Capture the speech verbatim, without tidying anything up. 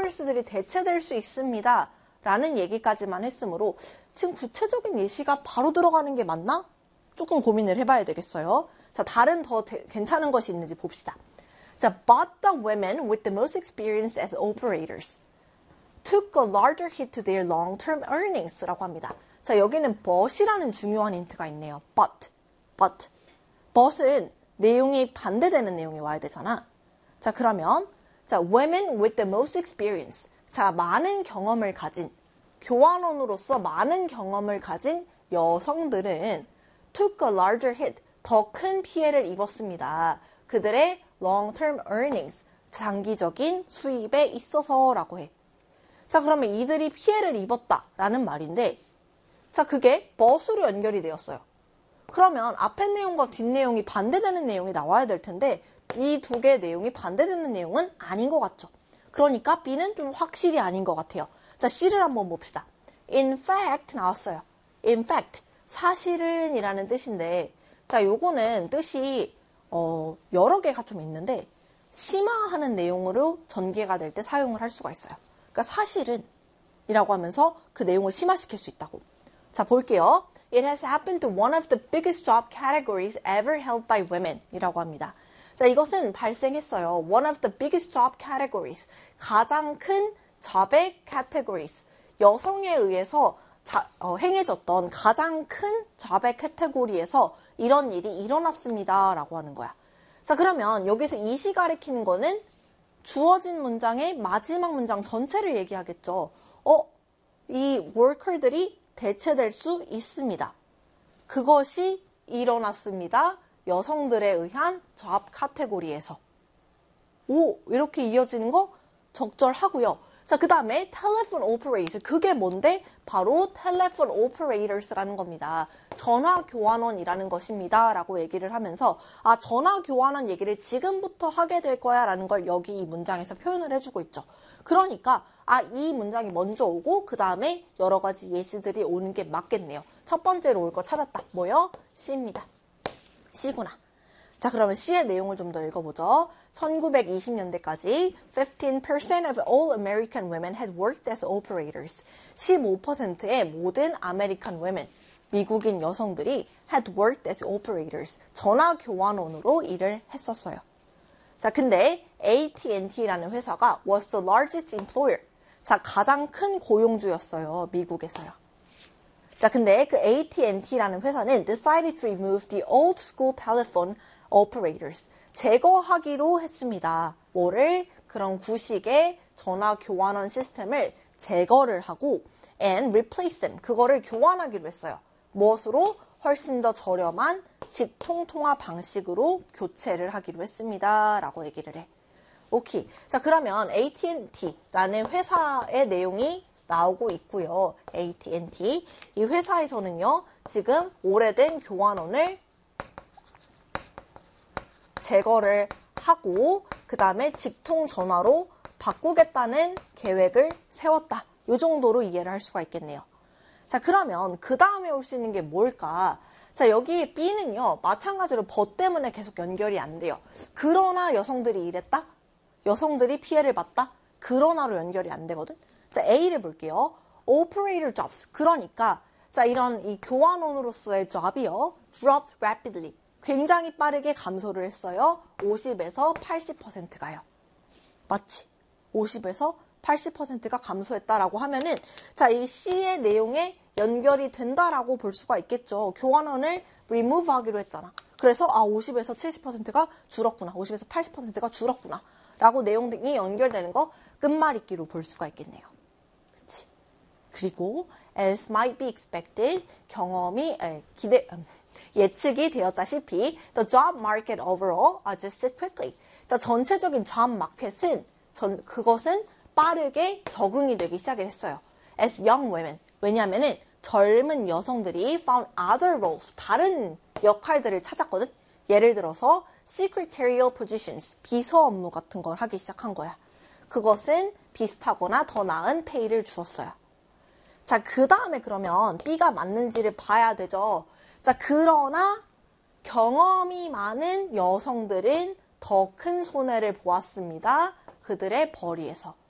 operators들이 대체될 수 있습니다. 라는 얘기까지만 했으므로 지금 구체적인 예시가 바로 들어가는 게 맞나? 조금 고민을 해봐야 되겠어요. 자, 다른 더 대, 괜찮은 것이 있는지 봅시다. 자, but the women with the most experience as operators took a larger hit to their long-term earnings라고 합니다. 자, 여기는 but이라는 중요한 힌트가 있네요. but, but. but은 내용이 반대되는 내용이 와야 되잖아. 자, 그러면 자, women with the most experience. 자, 많은 경험을 가진, 교환원으로서 많은 경험을 가진 여성들은 took a larger hit, 더 큰 피해를 입었습니다. 그들의 long-term earnings, 장기적인 수입에 있어서라고 해. 자, 그러면 이들이 피해를 입었다라는 말인데, 자, 그게 but으로 연결이 되었어요. 그러면 앞에 내용과 뒷 내용이 반대되는 내용이 나와야 될 텐데, 이 두 개의 내용이 반대되는 내용은 아닌 것 같죠. 그러니까 B는 좀 확실히 아닌 것 같아요. 자, C를 한번 봅시다. In fact 나왔어요. In fact, 사실은 이라는 뜻인데, 자, 요거는 뜻이 어, 여러 개가 좀 있는데 심화하는 내용으로 전개가 될 때 사용을 할 수가 있어요. 그러니까 사실은 이라고 하면서 그 내용을 심화시킬 수 있다고. 자, 볼게요. It has happened to one of the biggest job categories ever held by women 이라고 합니다. 자, 이것은 발생했어요. One of the biggest job categories. 가장 큰 job의 categories. 여성에 의해서 자, 어, 행해졌던 가장 큰 job의 카테고리에서 이런 일이 일어났습니다. 라고 하는 거야. 자, 그러면 여기서 이시 가리키는 거는 주어진 문장의 마지막 문장 전체를 얘기하겠죠. 어, 이 worker들이 대체될 수 있습니다. 그것이 일어났습니다. 여성들에 의한 job 카테고리에서. 오, 이렇게 이어지는 거 적절하고요. 자, 그 다음에 telephone operators. 그게 뭔데? 바로 telephone operators라는 겁니다. 전화교환원이라는 것입니다. 라고 얘기를 하면서 아, 전화교환원 얘기를 지금부터 하게 될 거야 라는 걸 여기 이 문장에서 표현을 해주고 있죠. 그러니까 아, 이 문장이 먼저 오고 그 다음에 여러 가지 예시들이 오는 게 맞겠네요. 첫 번째로 올 거 찾았다. 뭐요? C입니다. C구나. 자, 그러면 C의 내용을 좀 더 읽어보죠. 천구백이십 년대까지 fifteen percent of all American women had worked as operators. 십오 퍼센트의 모든 아메리칸 women, 미국인 여성들이 had worked as operators. 전화교환원으로 일을 했었어요. 자, 근데 에이티앤티라는 회사가 was the largest employer. 자, 가장 큰 고용주였어요. 미국에서요. 자, 근데 그 에이티앤티라는 회사는 decided to remove the old school telephone operators. 제거하기로 했습니다. 뭐를? 그런 구식의 전화 교환원 시스템을 제거를 하고 and replace them. 그거를 교환하기로 했어요. 무엇으로? 훨씬 더 저렴한 직통통화 방식으로 교체를 하기로 했습니다. 라고 얘기를 해. 오케이. 자, 그러면 에이티앤티라는 회사의 내용이 나오고 있고요. 에이티앤티. 이 회사에서는요, 지금 오래된 교환원을 제거를 하고 그 다음에 직통 전화로 바꾸겠다는 계획을 세웠다. 이 정도로 이해를 할 수가 있겠네요. 자, 그러면 그 다음에 올 수 있는 게 뭘까? 자, 여기 B는요, 마찬가지로 법 때문에 계속 연결이 안 돼요. 그러나 여성들이 이랬다? 여성들이 피해를 봤다? 그러나로 연결이 안 되거든? 자, A를 볼게요. Operator jobs. 그러니까, 자, 이런 이 교환원으로서의 job이요, dropped rapidly. 굉장히 빠르게 감소를 했어요. 오십에서 팔십 퍼센트가요. 맞지? 오십에서 팔십 퍼센트가 감소했다라고 하면은, 자, 이 C의 내용에 연결이 된다라고 볼 수가 있겠죠. 교환원을 remove 하기로 했잖아. 그래서, 아, 오십에서 칠십 퍼센트가 줄었구나. 오십에서 팔십 퍼센트가 줄었구나. 라고 내용 등이 연결되는 거 끝말잇기로 볼 수가 있겠네요. 그치? 그리고, as might be expected, 경험이, 에, 기대, 음, 예측이 되었다시피 the job market overall adjusted quickly. 자, 전체적인 job market은 전, 그것은 빠르게 적응이 되기 시작했어요. As young women. 왜냐하면은 젊은 여성들이 found other roles. 다른 역할들을 찾았거든. 예를 들어서 secretarial positions. 비서 업무 같은 걸 하기 시작한 거야. 그것은 비슷하거나 더 나은 페이를 주었어요. 자, 그 다음에 그러면 B가 맞는지를 봐야 되죠. 자, 그러나 경험이 많은 여성들은 더 큰 손해를 보았습니다. 그들의 벌이에서.